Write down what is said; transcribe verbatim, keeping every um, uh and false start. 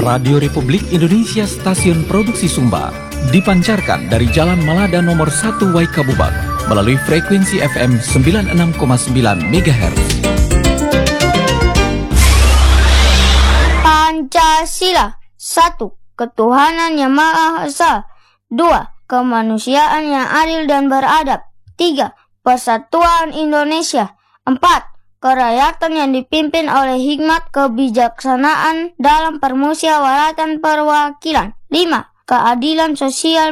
Radio Republik Indonesia Stasiun Produksi Sumba dipancarkan dari Jalan Malada nomor satu Waikabubak melalui frekuensi F M sembilan puluh enam koma sembilan megahertz. Pancasila. Satu. Ketuhanan yang Maha Esa. Dua. Kemanusiaan yang adil dan beradab. Tiga. Persatuan Indonesia. Empat. Kerakyatan yang dipimpin oleh hikmat kebijaksanaan dalam permusyawaratan perwakilan. Lima. Keadilan sosial